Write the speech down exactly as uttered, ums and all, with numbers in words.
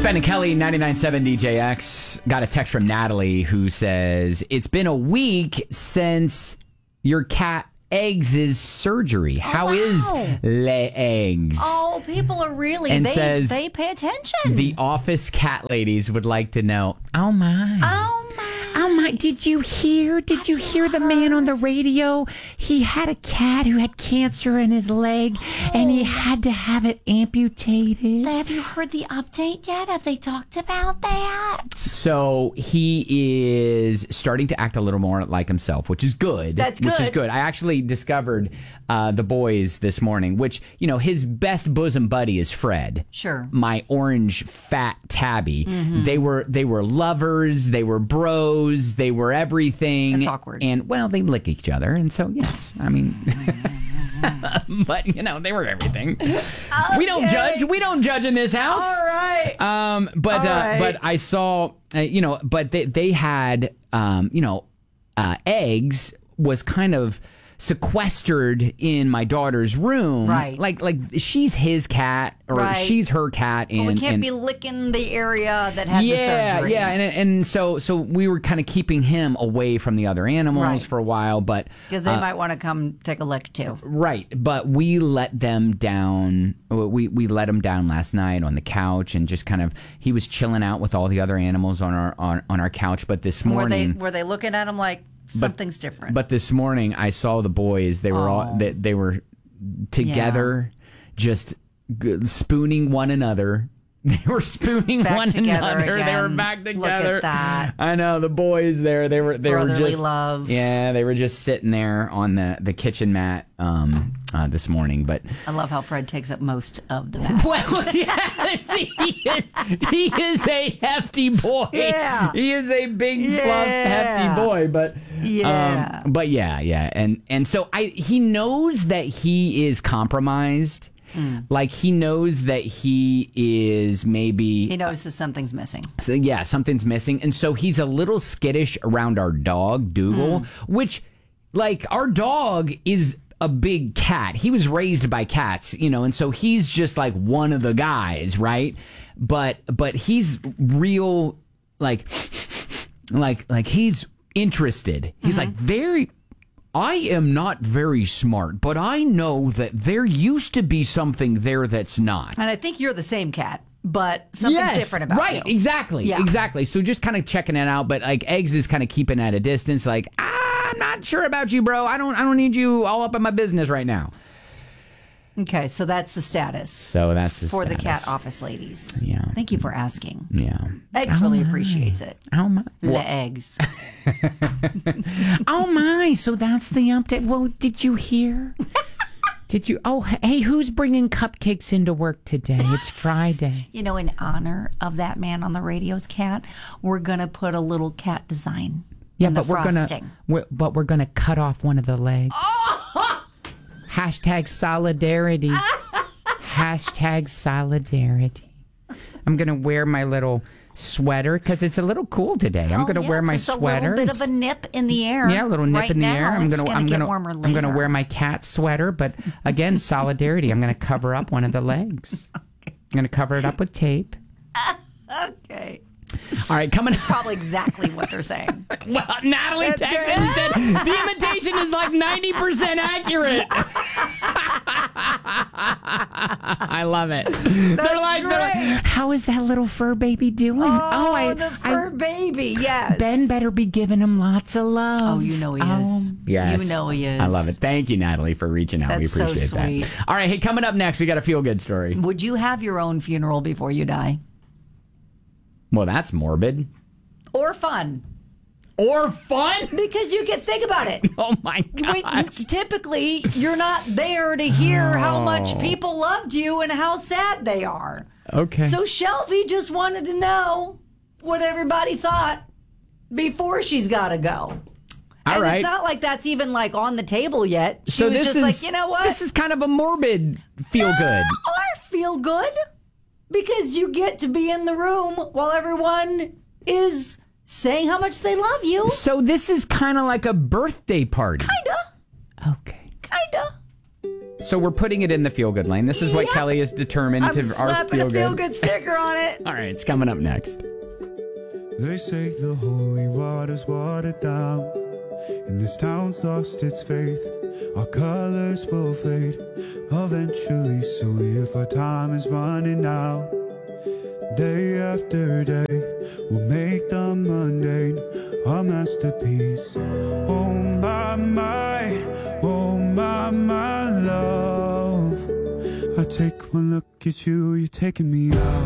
Ben and Kelly, ninety-nine point seven D J X. Got a text from Natalie who says, it's been a week since your cat Eggs' surgery. Oh, How wow. is Le Eggs? Oh, people are really, And they, says, they pay attention. The office cat ladies would like to know, oh my. oh, my. Oh my, did you hear? Did you hear the man on the radio? He had a cat who had cancer in his leg and he had to have it amputated. Have you heard the update yet? Have they talked about that? So he is starting to act a little more like himself, which is good. That's Which is good. good. I actually discovered uh, the boys this morning, which, you know, his best bosom buddy is Fred. Sure. My orange fat tabby. Mm-hmm. They were they were lovers. They were bros. They were everything. That's awkward. And, well, they lick each other. And so, yes, I mean... but, you know, they were everything. Okay. We don't judge. We don't judge in this house. All right. Um, but All uh, right. but I saw, uh, you know, but they they had, um, you know, uh, Eggs was kind of sequestered in my daughter's room, Right. Like like she's his cat or Right. she's her cat, and we can't and, be licking the area that had yeah, the surgery. yeah, and and so so we were kind of keeping him away from the other animals Right. for a while, but Because they uh, might want to come take a lick, too. Right, but we let them down. We we let him down last night on the couch, and just kind of he was chilling out with all the other animals on our on, on our couch. But this Were they, morning, were they looking at him like something's different? but this morning I saw the boys. They were all Oh. they, they were together, just g- spooning one another. They were spooning Back one together another. They were again. back Look at together. that. I know the boys there. They were they Brotherly were just love. Yeah, they were just sitting there on the, the kitchen mat um, uh, this morning. But I love how Fred takes up most of the mat. well, yes, he is. He is a hefty boy. Yeah. he is a big, fluff, Yeah. hefty boy. But Yeah. um, but yeah, yeah, and and so I he knows that he is compromised. Mm. Like he knows that he is maybe He notices something's missing. so, yeah, something's missing. And so he's a little skittish around our dog, Dougal, which, like, our dog is a big cat. He was raised by cats, you know, and so he's just like one of the guys, right? But but he's real, like, like, like he's interested. He's like, very... I am not very smart, but I know that there used to be something there that's not. And I think you're the same cat, but something's Yes, different about right, you. exactly, Yeah. exactly. So just kind of checking it out, but like Eggs is kind of keeping at a distance. Like, ah, I'm not sure about you, bro. I don't, I don't need you all up in my business right now. Okay, so that's the status So that's the for the status. cat office ladies. Yeah. Thank you for asking. Yeah. Eggs really appreciates it. Oh my. The eggs. Oh my, so that's the update. Well, did you hear? Did you? Oh, hey, who's bringing cupcakes into work today? It's Friday. You know, in honor of that man on the radio's cat, we're going to put a little cat design Yeah, in but the we're frosting. gonna, we're, but we're gonna cut off one of the legs. Hashtag solidarity. Hashtag solidarity. I'm gonna wear my little sweater because it's a little cool today. I'm Oh, gonna yeah, wear my it's just sweater. a little bit It's- of a nip in the air. Yeah, a little nip right in the now. air. I'm It's gonna, gonna I'm get gonna, warmer I'm gonna later. wear my cat sweater. But again, solidarity. I'm gonna cover up one of the legs. I'm gonna cover it up with tape. Okay. All right, coming up. Probably exactly what they're saying. Well, Natalie That's texted great. and said the imitation is like ninety percent accurate. I love it. they're like, they're like, Great. How is that little fur baby doing? Oh, I, the fur baby. Yes. Ben better be giving him lots of love. Oh, you know he is. yes. You know he is. I love it. Thank you, Natalie, for reaching out. That's we so appreciate sweet. that. All right, hey, coming up next, we got a feel good story. Would you have your own funeral before you die? Well, that's morbid. Or fun? Or fun? Because you can think about it. Oh my Wait, gosh. typically, you're not there to hear how much people loved you and how sad they are. Okay. So Shelby just wanted to know what everybody thought before she's got to go. All and right. It's not like that's even like on the table yet. She so was this just is like, you know what? This is kind of a morbid feel good. Or feel good because you get to be in the room while everyone is saying how much they love you. So this is kind of like a birthday party. Kinda. Okay. Kinda. So we're putting it in the feel good lane. This is what Yep. Kelly is determined I'm to our slapping feel a feel good. good sticker on it. All right, it's coming up next. They say the holy water's watered down, and this town's lost its faith. Our colors will fade eventually, so if our time is running out, day after day, we'll make the mundane our masterpiece. Oh my, my, oh my, my love. I take one look at you, you're taking me out.